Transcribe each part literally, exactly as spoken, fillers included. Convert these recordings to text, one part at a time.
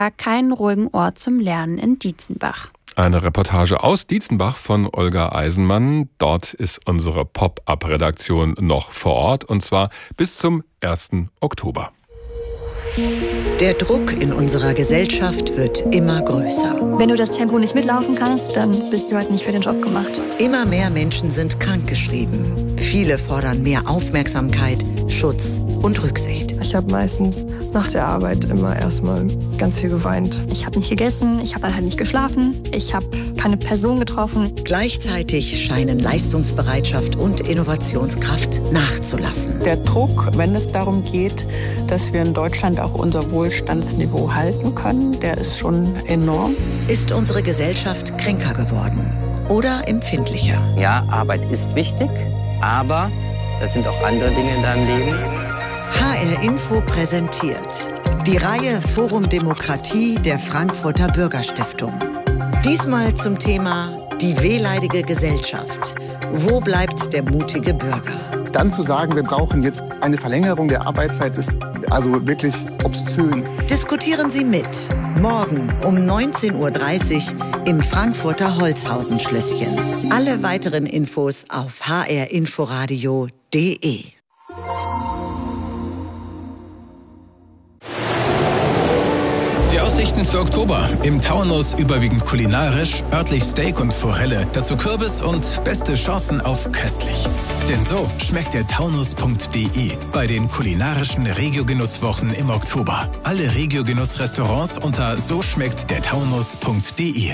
keinen ruhigen Ort zum Lernen in Dietzenbach. Eine Reportage aus Dietzenbach von Olga Eisenmann. Dort ist unsere Pop-Up-Redaktion noch vor Ort, und zwar bis zum ersten Oktober. Der Druck in unserer Gesellschaft wird immer größer. Wenn du das Tempo nicht mitlaufen kannst, dann bist du halt nicht für den Job gemacht. Immer mehr Menschen sind krankgeschrieben. Viele fordern mehr Aufmerksamkeit, Schutz und Rücksicht. Ich habe meistens nach der Arbeit immer erstmal ganz viel geweint. Ich habe nicht gegessen, ich habe halt nicht geschlafen, ich habe keine Person getroffen. Gleichzeitig scheinen Leistungsbereitschaft und Innovationskraft nachzulassen. Der Druck, wenn es darum geht, dass wir in Deutschland auch unser Wohlstandsniveau halten können, der ist schon enorm. Ist unsere Gesellschaft kränker geworden oder empfindlicher? Ja, Arbeit ist wichtig, aber das sind auch andere Dinge in deinem Leben. H R Info präsentiert die Reihe Forum Demokratie der Frankfurter Bürgerstiftung. Diesmal zum Thema die wehleidige Gesellschaft. Wo bleibt der mutige Bürger? Dann zu sagen, wir brauchen jetzt eine Verlängerung der Arbeitszeit, ist also wirklich obszön. Diskutieren Sie mit. Morgen um neunzehn Uhr dreißig im Frankfurter Holzhausen-Schlösschen. Alle weiteren Infos auf h r inforadio punkt de. Die Aussichten für Oktober. Im Taunus überwiegend kulinarisch, örtlich Steak und Forelle, dazu Kürbis und beste Chancen auf köstlich. Denn so schmeckt der Taunus punkt de bei den kulinarischen Regio-Genusswochen im Oktober. Alle Regio-Genuss-Restaurants unter so schmeckt der Taunus punkt de.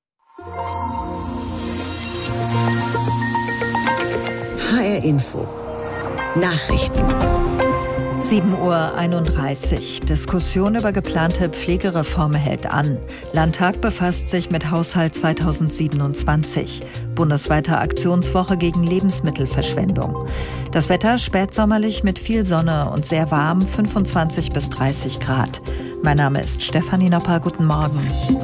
H R Info. Nachrichten. sieben Uhr einunddreißig. Diskussion über geplante Pflegereform hält an. Landtag befasst sich mit Haushalt zweitausendsiebenundzwanzig. Bundesweite Aktionswoche gegen Lebensmittelverschwendung. Das Wetter spätsommerlich mit viel Sonne und sehr warm, fünfundzwanzig bis dreißig Grad. Mein Name ist Stefanie Nopper. Guten Morgen.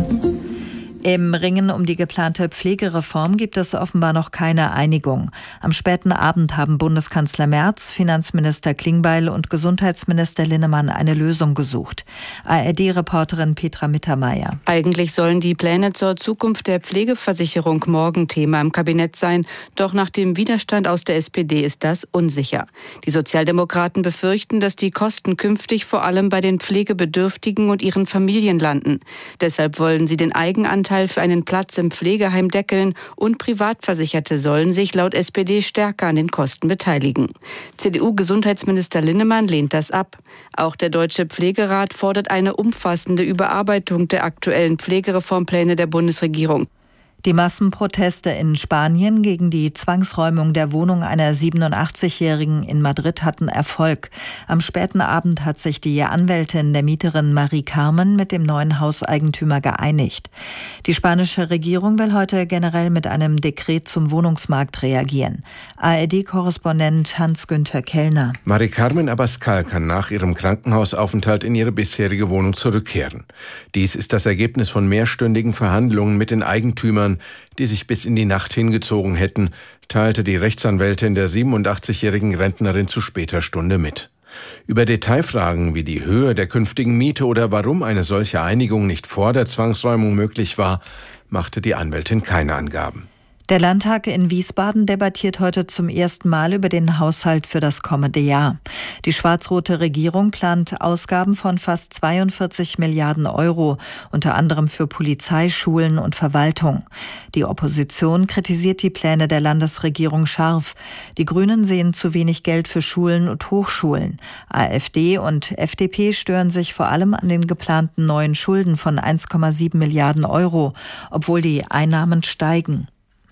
Im Ringen um die geplante Pflegereform gibt es offenbar noch keine Einigung. Am späten Abend haben Bundeskanzler Merz, Finanzminister Klingbeil und Gesundheitsminister Linnemann eine Lösung gesucht. A R D-Reporterin Petra Mittermeier. Eigentlich sollen die Pläne zur Zukunft der Pflegeversicherung morgen Thema im Kabinett sein. Doch nach dem Widerstand aus der S P D ist das unsicher. Die Sozialdemokraten befürchten, dass die Kosten künftig vor allem bei den Pflegebedürftigen und ihren Familien landen. Deshalb wollen sie den Eigenanteil für einen Platz im Pflegeheim deckeln und Privatversicherte sollen sich laut S P D stärker an den Kosten beteiligen. C D U-Gesundheitsminister Linnemann lehnt das ab. Auch der Deutsche Pflegerat fordert eine umfassende Überarbeitung der aktuellen Pflegereformpläne der Bundesregierung. Die Massenproteste in Spanien gegen die Zwangsräumung der Wohnung einer siebenundachtzigjährigen in Madrid hatten Erfolg. Am späten Abend hat sich die Anwältin der Mieterin Marie Carmen mit dem neuen Hauseigentümer geeinigt. Die spanische Regierung will heute generell mit einem Dekret zum Wohnungsmarkt reagieren. A R D-Korrespondent Hans-Günther Kellner. Marie Carmen Abascal kann nach ihrem Krankenhausaufenthalt in ihre bisherige Wohnung zurückkehren. Dies ist das Ergebnis von mehrstündigen Verhandlungen mit den Eigentümern, die sich bis in die Nacht hingezogen hätten, teilte die Rechtsanwältin der siebenundachtzigjährigen Rentnerin zu später Stunde mit. Über Detailfragen wie die Höhe der künftigen Miete oder warum eine solche Einigung nicht vor der Zwangsräumung möglich war, machte die Anwältin keine Angaben. Der Landtag in Wiesbaden debattiert heute zum ersten Mal über den Haushalt für das kommende Jahr. Die schwarz-rote Regierung plant Ausgaben von fast zweiundvierzig Milliarden Euro, unter anderem für Polizei, Schulen und Verwaltung. Die Opposition kritisiert die Pläne der Landesregierung scharf. Die Grünen sehen zu wenig Geld für Schulen und Hochschulen. AfD und F D P stören sich vor allem an den geplanten neuen Schulden von eins Komma sieben Milliarden Euro, obwohl die Einnahmen steigen.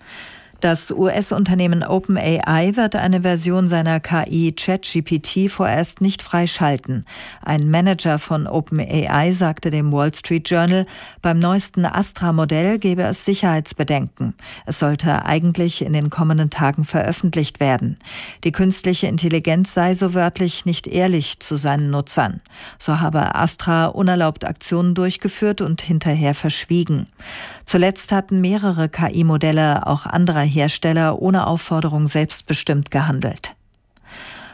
Das U S-Unternehmen OpenAI wird eine Version seiner K I ChatGPT vorerst nicht freischalten. Ein Manager von OpenAI sagte dem Wall Street Journal, beim neuesten Astra-Modell gebe es Sicherheitsbedenken. Es sollte eigentlich in den kommenden Tagen veröffentlicht werden. Die künstliche Intelligenz sei so wörtlich nicht ehrlich zu seinen Nutzern. So habe Astra unerlaubt Aktionen durchgeführt und hinterher verschwiegen. Zuletzt hatten mehrere K I-Modelle auch anderer Hersteller ohne Aufforderung selbstbestimmt gehandelt.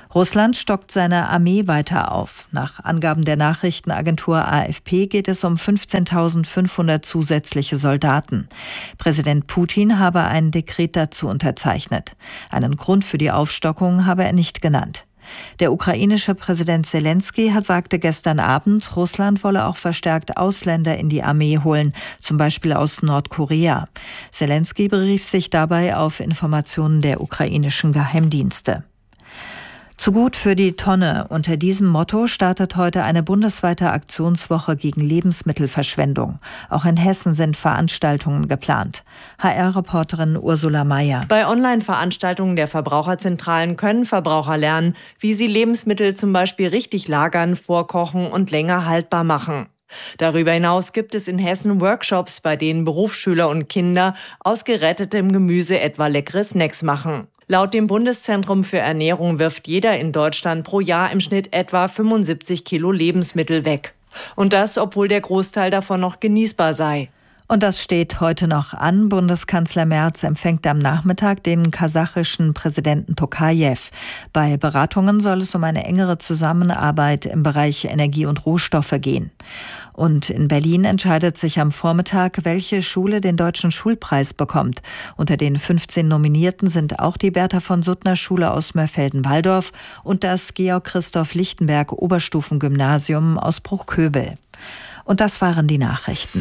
Russland stockt seine Armee weiter auf. Nach Angaben der Nachrichtenagentur A F P geht es um fünfzehntausendfünfhundert zusätzliche Soldaten. Präsident Putin habe ein Dekret dazu unterzeichnet. Einen Grund für die Aufstockung habe er nicht genannt. Der ukrainische Präsident Selenskyj sagte gestern Abend, Russland wolle auch verstärkt Ausländer in die Armee holen, zum Beispiel aus Nordkorea. Selenskyj berief sich dabei auf Informationen der ukrainischen Geheimdienste. Zu gut für die Tonne. Unter diesem Motto startet heute eine bundesweite Aktionswoche gegen Lebensmittelverschwendung. Auch in Hessen sind Veranstaltungen geplant. H R-Reporterin Ursula Mayer. Bei Online-Veranstaltungen der Verbraucherzentralen können Verbraucher lernen, wie sie Lebensmittel zum Beispiel richtig lagern, vorkochen und länger haltbar machen. Darüber hinaus gibt es in Hessen Workshops, bei denen Berufsschüler und Kinder aus gerettetem Gemüse etwa leckere Snacks machen. Laut dem Bundeszentrum für Ernährung wirft jeder in Deutschland pro Jahr im Schnitt etwa fünfundsiebzig Kilo Lebensmittel weg. Und das, obwohl der Großteil davon noch genießbar sei. Und das steht heute noch an. Bundeskanzler Merz empfängt am Nachmittag den kasachischen Präsidenten Tokajew. Bei Beratungen soll es um eine engere Zusammenarbeit im Bereich Energie und Rohstoffe gehen. Und in Berlin entscheidet sich am Vormittag, welche Schule den Deutschen Schulpreis bekommt. Unter den fünfzehn Nominierten sind auch die Bertha von Suttner Schule aus Mörfelden-Walldorf und das Georg Christoph Lichtenberg Oberstufengymnasium aus Bruchköbel. Und das waren die Nachrichten.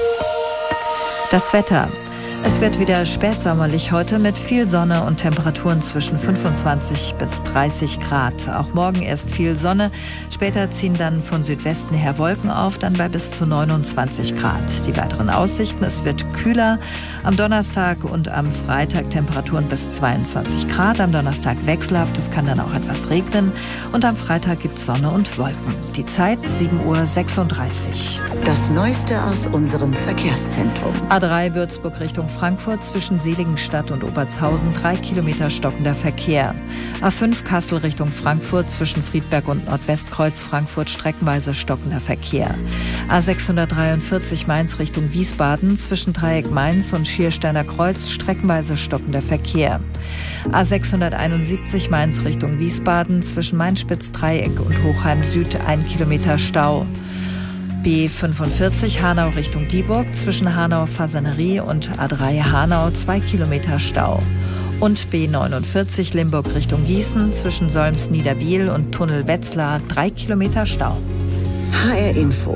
Das Wetter. Es wird wieder spätsommerlich heute mit viel Sonne und Temperaturen zwischen fünfundzwanzig bis dreißig Grad. Auch morgen erst viel Sonne. Später ziehen dann von Südwesten her Wolken auf, dann bei bis zu neunundzwanzig Grad. Die weiteren Aussichten: Es wird kühler. Am Donnerstag und am Freitag Temperaturen bis zweiundzwanzig Grad. Am Donnerstag wechselhaft, es kann dann auch etwas regnen. Und am Freitag gibt es Sonne und Wolken. Die Zeit sieben Uhr sechsunddreißig. Das Neueste aus unserem Verkehrszentrum. A drei Würzburg Richtung Frankfurt zwischen Seligenstadt und Obertshausen, drei Kilometer stockender Verkehr. A fünf Kassel Richtung Frankfurt zwischen Friedberg und Nordwestkreuz Frankfurt streckenweise stockender Verkehr. A sechshundertdreiundvierzig Mainz Richtung Wiesbaden zwischen Dreieck Mainz und Schiersteiner Kreuz streckenweise stockender Verkehr. A sechshunderteinundsiebzig Mainz Richtung Wiesbaden zwischen Mainspitz-Dreieck und Hochheim Süd ein Kilometer Stau. B fünfundvierzig Hanau Richtung Dieburg zwischen Hanau-Fasanerie und A drei Hanau zwei Kilometer Stau. Und B neunundvierzig Limburg Richtung Gießen zwischen Solms-Niederbiel und Tunnel Wetzlar drei Kilometer Stau. H R Info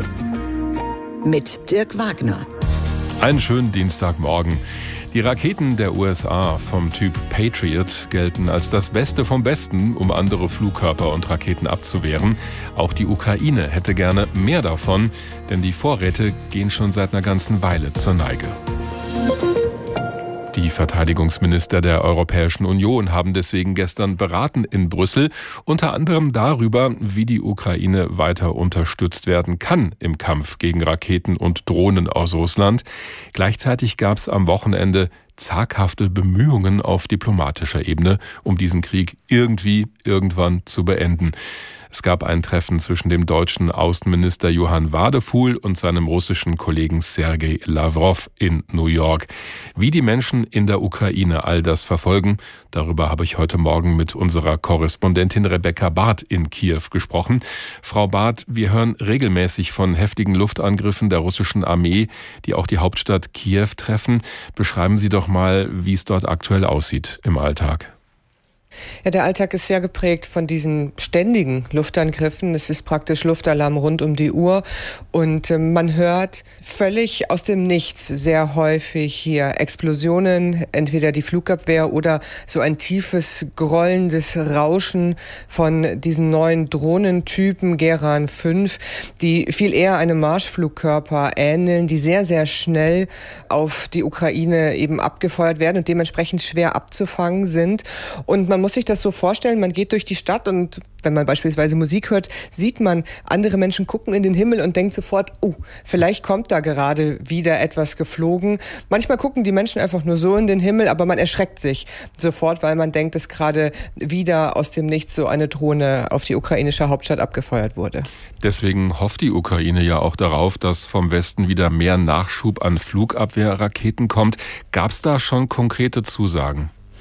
mit Dirk Wagner. Einen schönen Dienstagmorgen. Die Raketen der U S A vom Typ Patriot gelten als das Beste vom Besten, um andere Flugkörper und Raketen abzuwehren. Auch die Ukraine hätte gerne mehr davon, denn die Vorräte gehen schon seit einer ganzen Weile zur Neige. Die Verteidigungsminister der Europäischen Union haben deswegen gestern beraten in Brüssel, unter anderem darüber, wie die Ukraine weiter unterstützt werden kann im Kampf gegen Raketen und Drohnen aus Russland. Gleichzeitig gab es am Wochenende zaghafte Bemühungen auf diplomatischer Ebene, um diesen Krieg irgendwie irgendwann zu beenden. Es gab ein Treffen zwischen dem deutschen Außenminister Johann Wadefuhl und seinem russischen Kollegen Sergei Lavrov in New York. Wie die Menschen in der Ukraine all das verfolgen, darüber habe ich heute Morgen mit unserer Korrespondentin Rebecca Barth in Kiew gesprochen. Frau Barth, wir hören regelmäßig von heftigen Luftangriffen der russischen Armee, die auch die Hauptstadt Kiew treffen. Beschreiben Sie doch mal, wie es dort aktuell aussieht im Alltag. Ja, der Alltag ist sehr geprägt von diesen ständigen Luftangriffen. Es ist praktisch Luftalarm rund um die Uhr und äh, man hört völlig aus dem Nichts sehr häufig hier Explosionen, entweder die Flugabwehr oder so ein tiefes, grollendes Rauschen von diesen neuen Drohnentypen Geran fünf, die viel eher einem Marschflugkörper ähneln, die sehr, sehr schnell auf die Ukraine eben abgefeuert werden und dementsprechend schwer abzufangen sind. Und man muss sich das so vorstellen, man geht durch die Stadt und wenn man beispielsweise Musik hört, sieht man, andere Menschen gucken in den Himmel und denkt sofort, oh, vielleicht kommt da gerade wieder etwas geflogen. Manchmal gucken die Menschen einfach nur so in den Himmel, aber man erschreckt sich sofort, weil man denkt, dass gerade wieder aus dem Nichts so eine Drohne auf die ukrainische Hauptstadt abgefeuert wurde. Deswegen hofft die Ukraine ja auch darauf, dass vom Westen wieder mehr Nachschub an Flugabwehrraketen kommt. Gab es da schon konkrete Zusagen?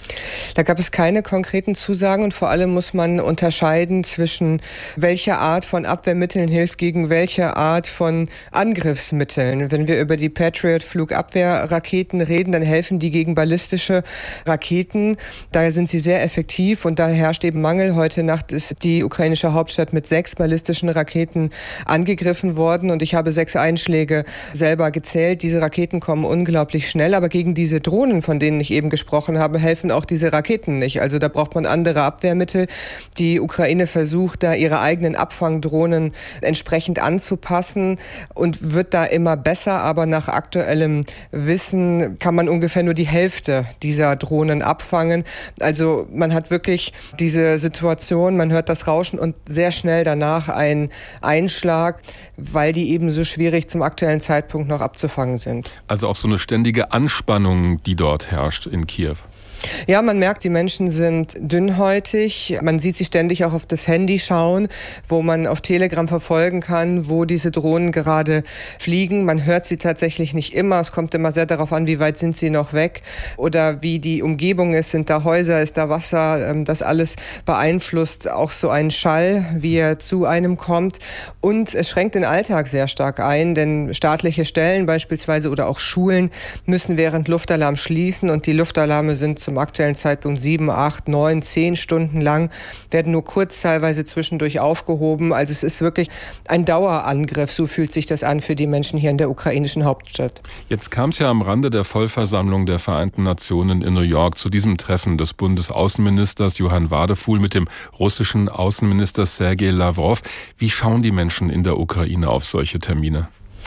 Da gab es keine konkreten Zusagen und vor allem muss man unterscheiden zwischen welcher Art von Abwehrmitteln hilft gegen welche Art von Angriffsmitteln. Wenn wir über die Patriot-Flugabwehrraketen reden, dann helfen die gegen ballistische Raketen. Daher sind sie sehr effektiv und da herrscht eben Mangel. Heute Nacht ist die ukrainische Hauptstadt mit sechs ballistischen Raketen angegriffen worden und ich habe sechs Einschläge selber gezählt. Diese Raketen kommen unglaublich schnell, aber gegen diese Drohnen, von denen ich eben gesprochen habe, helfen auch diese Raketen nicht. Also da braucht man andere Abwehrmittel. Die Ukraine versucht da ihre eigenen Abfangdrohnen entsprechend anzupassen und wird da immer besser, aber nach aktuellem Wissen kann man ungefähr nur die Hälfte dieser Drohnen abfangen. Also man hat wirklich diese Situation, man hört das Rauschen und sehr schnell danach ein Einschlag, weil die eben so schwierig zum aktuellen Zeitpunkt noch abzufangen sind. Also auch so eine ständige Anspannung, die dort herrscht in Kiew. Ja, man merkt, die Menschen sind dünnhäutig. Man sieht sie ständig auch auf das Handy schauen, wo man auf Telegram verfolgen kann, wo diese Drohnen gerade fliegen. Man hört sie tatsächlich nicht immer. Es kommt immer sehr darauf an, wie weit sind sie noch weg oder wie die Umgebung ist. Sind da Häuser, ist da Wasser? Das alles beeinflusst auch so einen Schall, wie er zu einem kommt. Und es schränkt den Alltag sehr stark ein, denn staatliche Stellen beispielsweise oder auch Schulen müssen während Luftalarm schließen und die Luftalarme sind zum aktuellen Zeitpunkt sieben, acht, neun, zehn Stunden lang, werden nur kurz teilweise zwischendurch aufgehoben. Also es ist wirklich ein Dauerangriff, so fühlt sich das an für die Menschen hier in der ukrainischen Hauptstadt. Jetzt kam es ja am Rande der Vollversammlung der Vereinten Nationen in New York zu diesem Treffen des Bundesaußenministers Johann Wadefuhl mit dem russischen Außenminister Sergei Lawrow. Wie schauen die Menschen in der Ukraine auf solche Termine?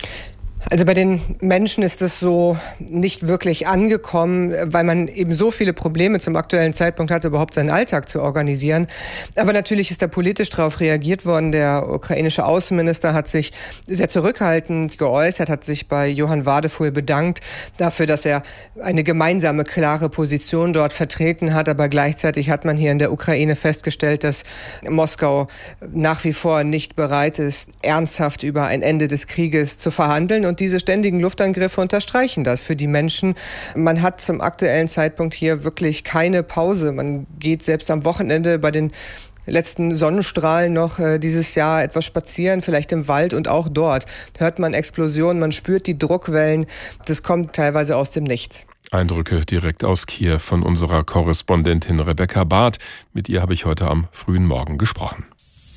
Also bei den Menschen ist es so nicht wirklich angekommen, weil man eben so viele Probleme zum aktuellen Zeitpunkt hatte, überhaupt seinen Alltag zu organisieren. Aber natürlich ist da politisch darauf reagiert worden. Der ukrainische Außenminister hat sich sehr zurückhaltend geäußert, hat sich bei Johann Wadefuhl bedankt dafür, dass er eine gemeinsame, klare Position dort vertreten hat. Aber gleichzeitig hat man hier in der Ukraine festgestellt, dass Moskau nach wie vor nicht bereit ist, ernsthaft über ein Ende des Krieges zu verhandeln. Und diese ständigen Luftangriffe unterstreichen das für die Menschen. Man hat zum aktuellen Zeitpunkt hier wirklich keine Pause. Man geht selbst am Wochenende bei den letzten Sonnenstrahlen noch äh, dieses Jahr etwas spazieren, vielleicht im Wald und auch dort hört man Explosionen, man spürt die Druckwellen. Das kommt teilweise aus dem Nichts. Eindrücke direkt aus Kiew von unserer Korrespondentin Rebecca Barth. Mit ihr habe ich heute am frühen Morgen gesprochen.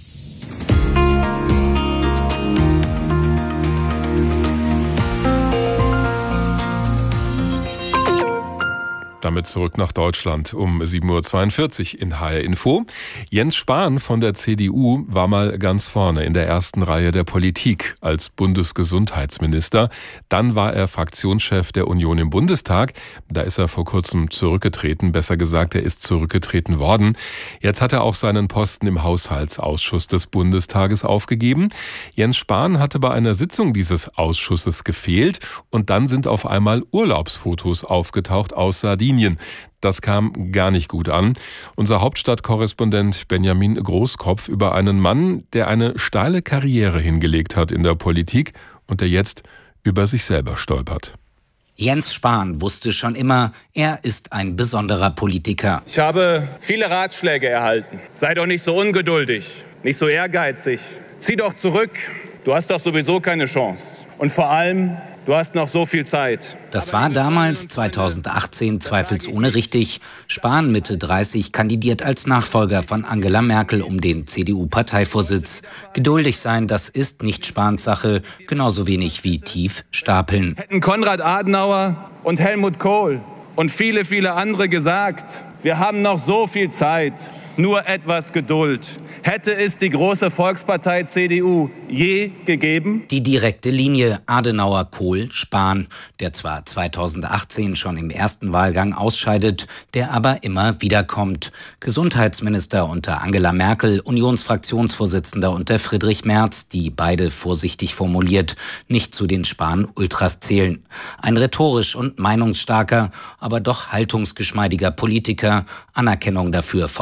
Damit zurück nach Deutschland um sieben Uhr zweiundvierzig in H R Info. Jens Spahn von der C D U war mal ganz vorne in der ersten Reihe der Politik als Bundesgesundheitsminister. Dann war er Fraktionschef der Union im Bundestag. Da ist er vor kurzem zurückgetreten, besser gesagt, er ist zurückgetreten worden. Jetzt hat er auch seinen Posten im Haushaltsausschuss des Bundestages aufgegeben. Jens Spahn hatte bei einer Sitzung dieses Ausschusses gefehlt und dann sind auf einmal Urlaubsfotos aufgetaucht aus Sardinien. Das kam gar nicht gut an. Unser Hauptstadtkorrespondent Benjamin Großkopf über einen Mann, der eine steile Karriere hingelegt hat in der Politik und der jetzt über sich selber stolpert. Jens Spahn wusste schon immer, er ist ein besonderer Politiker. Ich habe viele Ratschläge erhalten. Sei doch nicht so ungeduldig, nicht so ehrgeizig. Zieh doch zurück. Du hast doch sowieso keine Chance. Und vor allem, du hast noch so viel Zeit. Das war damals, zweitausendachtzehn, zweifelsohne richtig. Spahn, Mitte dreißig, kandidiert als Nachfolger von Angela Merkel um den C D U-Parteivorsitz. Geduldig sein, das ist nicht Spahns Sache, genauso wenig wie tief stapeln. Hätten Konrad Adenauer und Helmut Kohl und viele, viele andere gesagt, wir haben noch so viel Zeit, nur etwas Geduld. Hätte es die große Volkspartei C D U je gegeben? Die direkte Linie Adenauer, Kohl, Spahn, der zwar zweitausendachtzehn schon im ersten Wahlgang ausscheidet, der aber immer wiederkommt. Gesundheitsminister unter Angela Merkel, Unionsfraktionsvorsitzender unter Friedrich Merz, die beide vorsichtig formuliert nicht zu den Spahn-Ultras zählen. Ein rhetorisch und meinungsstarker, aber doch haltungsgeschmeidiger Politiker, Anerkennung dafür vom Experten.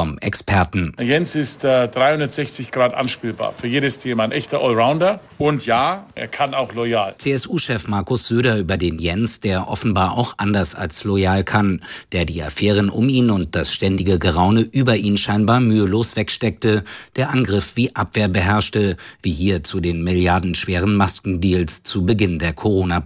Experten. Jens ist äh, dreihundertsechzig Grad anspielbar für jedes Thema, ein echter Allrounder. Und ja, er kann auch loyal. C S U-Chef Markus Söder über den Jens, der offenbar auch anders als loyal kann, der die Affären um ihn und das ständige Geraune über ihn scheinbar mühelos wegsteckte, der Angriff wie Abwehr beherrschte, wie hier zu den milliardenschweren Maskendeals zu Beginn der Corona